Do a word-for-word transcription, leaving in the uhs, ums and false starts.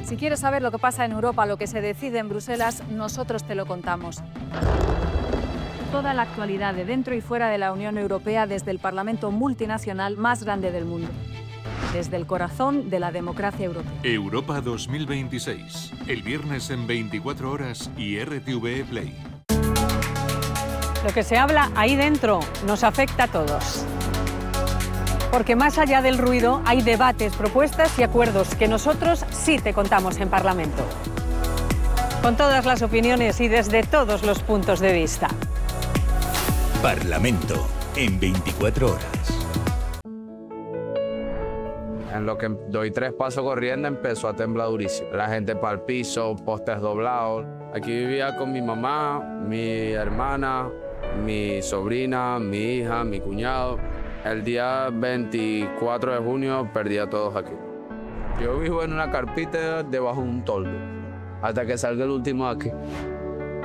Si quieres saber lo que pasa en Europa, lo que se decide en Bruselas, nosotros te lo contamos. Toda la actualidad de dentro y fuera de la Unión Europea desde el Parlamento multinacional más grande del mundo. Desde el corazón de la democracia europea. Europa dos mil veintiséis. El viernes en veinticuatro horas y R T V E Play. Lo que se habla ahí dentro nos afecta a todos. Porque más allá del ruido hay debates, propuestas y acuerdos que nosotros sí te contamos en Parlamento. Con todas las opiniones y desde todos los puntos de vista. Parlamento en veinticuatro horas. En lo que doy tres pasos corriendo empezó a temblar durísimo. La gente para el piso, postes doblados. Aquí vivía con mi mamá, mi hermana, mi sobrina, mi hija, mi cuñado. El día veinticuatro de junio perdí a todos aquí. Yo vivo en una carpita debajo de un toldo hasta que salga el último aquí.